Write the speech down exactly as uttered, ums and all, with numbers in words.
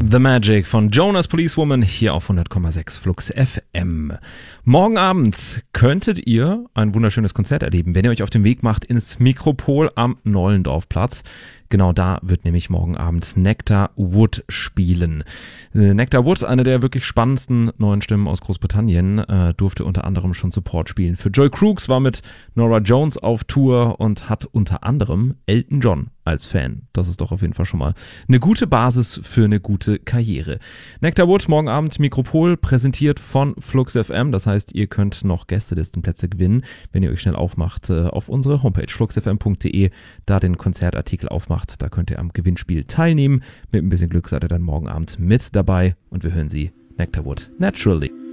The Magic von Jonas Policewoman hier auf hundert Komma sechs Flux F M. Morgen Abend könntet ihr ein wunderschönes Konzert erleben, wenn ihr euch auf den Weg macht ins Mikropol am Nollendorfplatz. Genau da wird nämlich morgen Abend Nectar Wood spielen. Äh, Nectar Wood, eine der wirklich spannendsten neuen Stimmen aus Großbritannien, äh, durfte unter anderem schon Support spielen für Joy Crooks, war mit Norah Jones auf Tour und hat unter anderem Elton John als Fan. Das ist doch auf jeden Fall schon mal eine gute Basis für eine gute Karriere. Nectar Wood, morgen Abend Mikropol, präsentiert von Flux F M. Das heißt, ihr könnt noch Gästelistenplätze gewinnen, wenn ihr euch schnell aufmacht äh, auf unsere Homepage flux f m punkt d e, da den Konzertartikel aufmacht. Da könnt ihr am Gewinnspiel teilnehmen. Mit ein bisschen Glück seid ihr dann morgen Abend mit dabei und wir hören sie, Nectar Wood, Naturally.